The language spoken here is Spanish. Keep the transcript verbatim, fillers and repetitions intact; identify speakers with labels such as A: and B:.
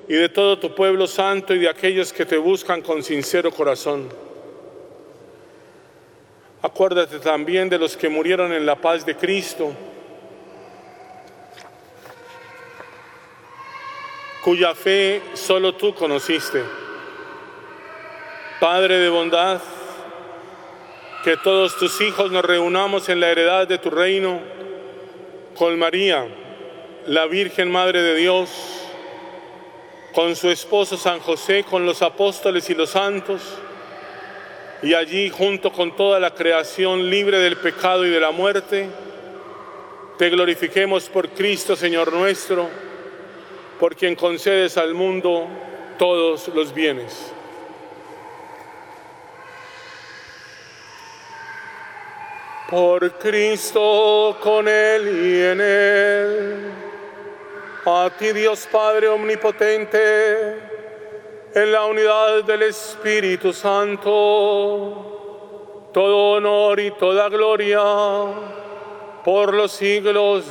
A: y de todo tu pueblo santo y de aquellos que te buscan con sincero corazón. Acuérdate también de los que murieron en la paz de Cristo, cuya fe solo tú conociste. Padre de bondad, que todos tus hijos nos reunamos en la heredad de tu reino, con María, la Virgen Madre de Dios, con su esposo San José, con los apóstoles y los santos, y allí junto con toda la creación libre del pecado y de la muerte, te glorifiquemos por Cristo, Señor nuestro, por quien concedes al mundo todos los bienes. Por Cristo, con Él y en Él, a ti Dios Padre omnipotente, en la unidad del Espíritu Santo, todo honor y toda gloria por los siglos